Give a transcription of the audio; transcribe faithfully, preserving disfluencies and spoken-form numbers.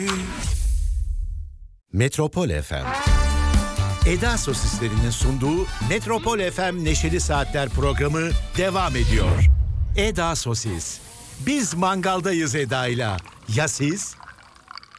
Metropol F M. Eda Sosislerinin sunduğu Metropol F M Neşeli Saatler programı devam ediyor. Eda Sosis. Biz mangaldayız Eda'yla. Ya siz?